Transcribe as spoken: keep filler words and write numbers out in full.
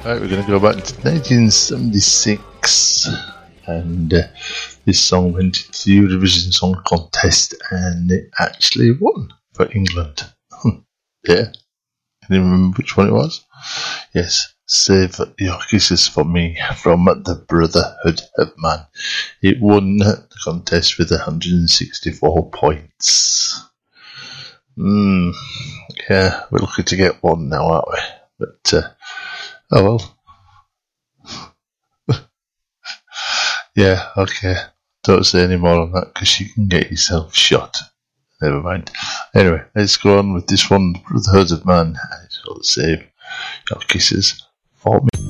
Right, we're going to go back to nineteen seventy-six, and uh, this song went into the Eurovision Song Contest, and it actually won for England. Yeah, can you remember which one it was? Yes, Save Your Kisses for Me from the Brotherhood of Man. It won the contest with one hundred sixty-four points. Hmm, yeah, we're lucky to get one now, aren't we? But, uh, oh well. Yeah, okay. Don't say any more on that because you can get yourself shot. Never mind. Anyway, let's go on with this one, Brotherhood of Man, and it's called Save Your Kisses for Me.